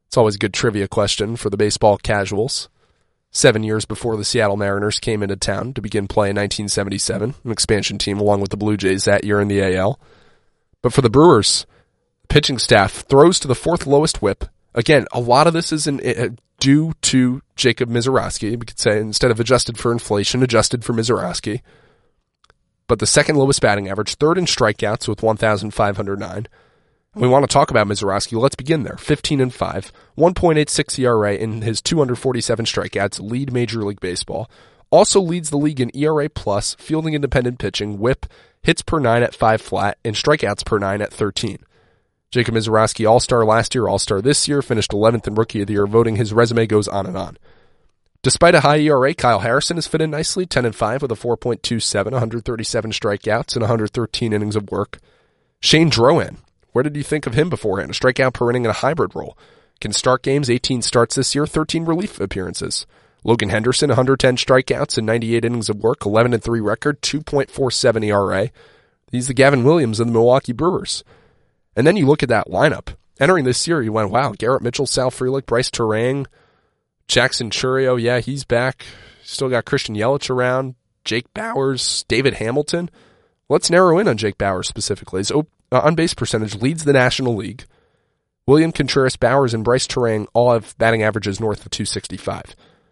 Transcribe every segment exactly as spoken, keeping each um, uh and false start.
It's always a good trivia question for the baseball casuals. Seven years before the Seattle Mariners came into town to begin play in nineteen seventy-seven, an expansion team along with the Blue Jays that year in the A L. But for the Brewers, the pitching staff throws to the fourth lowest whip. Again, a lot of this is in, uh, due to Jacob Misiorowski. We could say instead of adjusted for inflation, adjusted for Misiorowski. But the second lowest batting average, third in strikeouts with one thousand five hundred nine. We want to talk about Misiorowski. Let's begin there. fifteen and five, one point eight six E R A in his two hundred forty-seven strikeouts, lead Major League Baseball. Also leads the league in E R A plus, fielding independent pitching, whip, hits per nine at five flat, and strikeouts per nine at thirteen. Jacob Misiorowski, All-Star last year, All-Star this year, finished eleventh in Rookie of the Year voting. His resume goes on and on. Despite a high E R A, Kyle Harrison has fit in nicely, ten and five with a four point two seven, one hundred thirty-seven strikeouts, and one hundred thirteen innings of work. Shane Drohan, where did you think of him beforehand? A strikeout per inning in a hybrid role. Can start games, eighteen starts this year, thirteen relief appearances. Logan Henderson, one hundred ten strikeouts and ninety-eight innings of work, eleven and three record, two point four seven E R A. He's the Gavin Williams of the Milwaukee Brewers. And then you look at that lineup. Entering this year, you went, wow, Garrett Mitchell, Sal Frelick, Bryce Terang, Jackson Chourio, yeah, he's back. Still got Christian Yelich around, Jake Bauers, David Hamilton. Let's narrow in on Jake Bauers specifically. His on-base percentage leads the National League. William Contreras, Bauers, and Bryce Terang all have batting averages north of two sixty-five.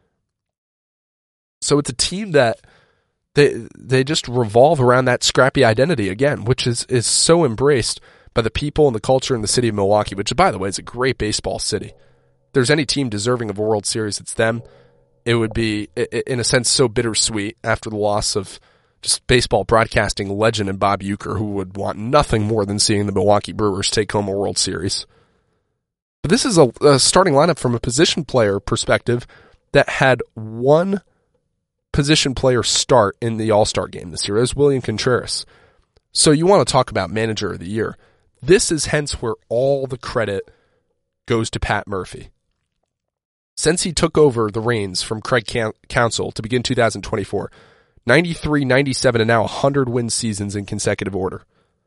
So it's a team that they they just revolve around that scrappy identity again, which is, is so embraced by the people and the culture in the city of Milwaukee, which, by the way, is a great baseball city. If there's any team deserving of a World Series, it's them. It would be, in a sense, so bittersweet after the loss of just baseball broadcasting legend and Bob Uecker, who would want nothing more than seeing the Milwaukee Brewers take home a World Series. But this is a, a starting lineup from a position player perspective that had one position player start in the All-Star game this year. It was William Contreras. So you want to talk about manager of the year. This is hence where all the credit goes to Pat Murphy. Since he took over the reins from Craig Counsell to begin two thousand twenty-four, ninety-three, ninety-seven, and now one hundred win seasons in consecutive order.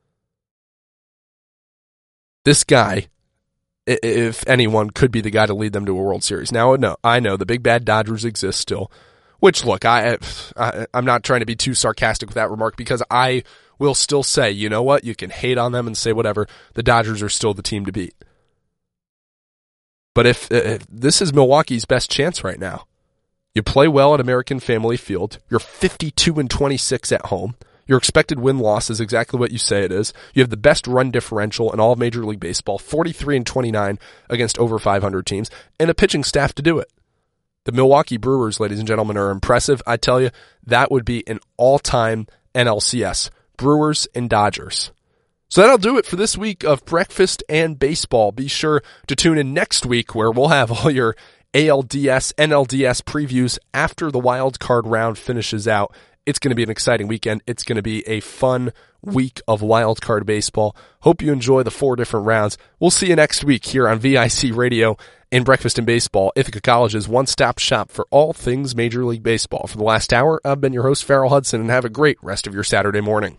This guy, if anyone, could be the guy to lead them to a World Series. Now, no, I know the big bad Dodgers exist still, which, look, I, I, I'm not trying to be too sarcastic with that remark because I will still say, you know what, you can hate on them and say whatever, the Dodgers are still the team to beat. But if, if this is Milwaukee's best chance right now, you play well at American Family Field, you're fifty-two and twenty-six at home, your expected win-loss is exactly what you say it is, you have the best run differential in all of Major League Baseball, forty-three and twenty-nine against over five hundred teams, and a pitching staff to do it. The Milwaukee Brewers, ladies and gentlemen, are impressive. I tell you, that would be an all-time N L C S. Brewers and Dodgers. So that'll do it for this week of Breakfast and Baseball. Be sure to tune in next week where we'll have all your A L D S, N L D S previews after the wild card round finishes out. It's going to be an exciting weekend. It's going to be a fun week of wild card baseball. Hope you enjoy the four different rounds. We'll see you next week here on V I C Radio in Breakfast and Baseball, Ithaca College's one-stop shop for all things Major League Baseball. For the last hour, I've been your host, Farrell Hudson, and have a great rest of your Saturday morning.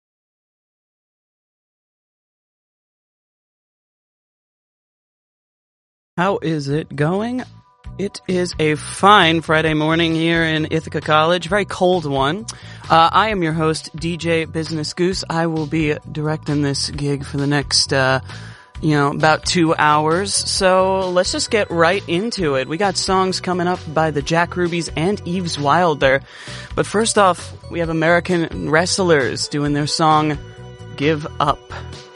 How is it going? It is a fine Friday morning here in Ithaca College, very cold one. Uh, I am your host, D J Business Goose. I will be directing this gig for the next, uh, you know, about two hours. So let's just get right into it. We got songs coming up by the Jack Rubies and Eves Wilder. But first off, we have American Wrestlers doing their song, Give Up.